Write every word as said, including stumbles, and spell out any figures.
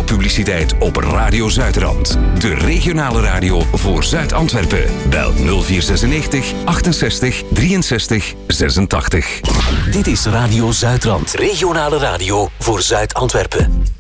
publiciteit op Radio Zuidrand. De regionale radio voor Zuid-Antwerpen. Bel nul vier zesennegentig achtenzestig drieënzestig zesentachtig. Dit is Radio Zuidrand. Regionale radio voor Zuid-Antwerpen.